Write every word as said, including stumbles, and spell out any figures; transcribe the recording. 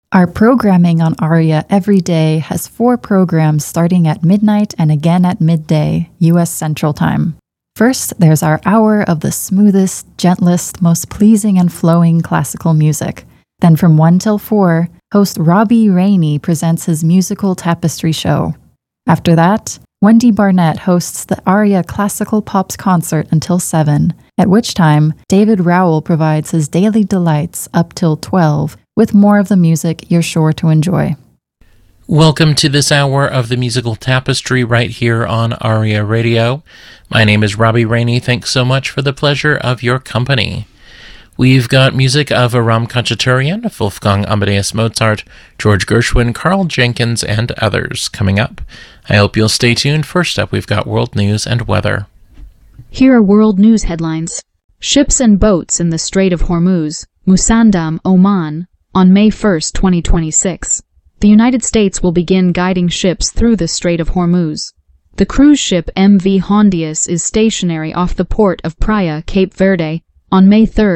Our programming on Aria every day has four programs starting at midnight and again at midday, U S Central Time. First, there's our hour of the smoothest, gentlest, most pleasing and flowing classical music. Then from one till four, host Robbie Rainey presents his musical tapestry show. After that, Wendy Barnett hosts the Aria Classical Pops concert until seven, at which time David Rowell provides his daily delights up till twelve, with more of the music you're sure to enjoy. Welcome to this hour of the Musical Tapestry right here on Aria Radio. My name is Robbie Rainey. Thanks so much for the pleasure of your company. We've got music of Aram Khachaturian, Wolfgang Amadeus Mozart, George Gershwin, Carl Jenkins, and others coming up. I hope you'll stay tuned. First up, we've got world news and weather. Here are world news headlines. Ships and boats in the Strait of Hormuz, Musandam, Oman, on May first, twenty twenty-six. The United States will begin guiding ships through the Strait of Hormuz. The cruise ship M V Hondius is stationary off the port of Praia, Cape Verde, on May third.